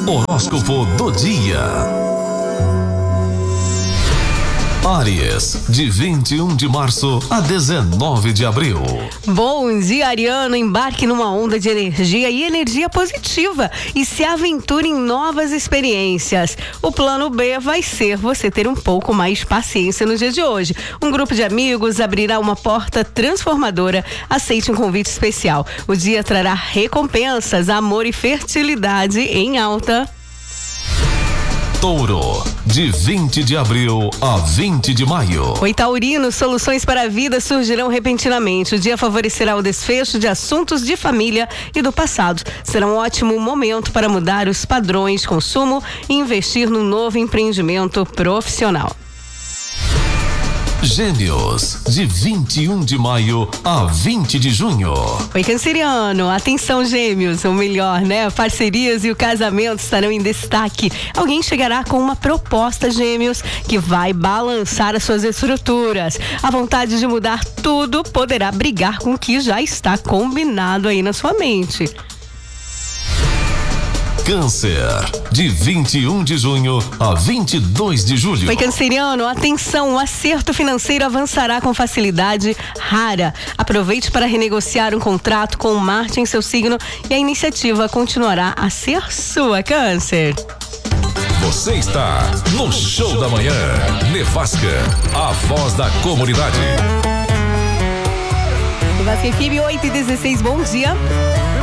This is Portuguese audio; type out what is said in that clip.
Horóscopo do dia. Áries, de 21 de março a 19 de abril. Bom dia, Ariano. Embarque numa onda de energia e energia positiva e se aventure em novas experiências. O plano B vai ser você ter um pouco mais de paciência no dia de hoje. Um grupo de amigos abrirá uma porta transformadora. Aceite um convite especial. O dia trará recompensas, amor e fertilidade em alta. Touro, de 20 de abril a 20 de maio. Oi, Taurino, soluções para a vida surgirão repentinamente. O dia favorecerá o desfecho de assuntos de família e do passado. Será um ótimo momento para mudar os padrões de consumo e investir num novo empreendimento profissional. Gêmeos, de 21 de maio a 20 de junho. Oi, Canceriano, atenção, Gêmeos, ou melhor, né? Parcerias e o casamento estarão em destaque. Alguém chegará com uma proposta, Gêmeos, que vai balançar as suas estruturas. A vontade de mudar tudo poderá brigar com o que já está combinado aí na sua mente. Câncer, de 21 de junho a 22 de julho. Oi, Canceriano, atenção, o acerto financeiro avançará com facilidade rara. Aproveite para renegociar um contrato com Marte em seu signo e a iniciativa continuará a ser sua, Câncer. Você está no Show da Manhã. Nevasca, a voz da comunidade. Nevasca Equipe 8:16, bom dia.